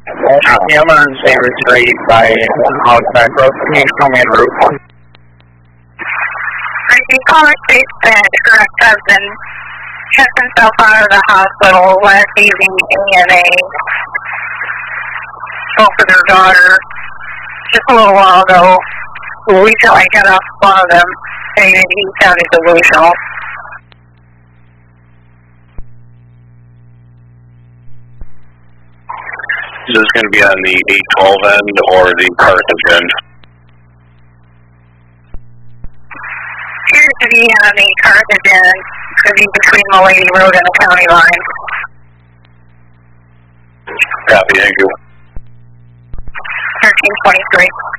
Emergency retreat by Hogback Road. Can you show me en route? The caller states that her ex-husband checked himself out of the hospital last evening AMA. Spoke with their daughter just a little while ago. We recently got off one of them saying that he sounded delusional. Is this going to be on the 812 end or the Carthage end? Appears to be on the Carthage end, could be between Mulady Road and the county line. Copy, thank you. 1323.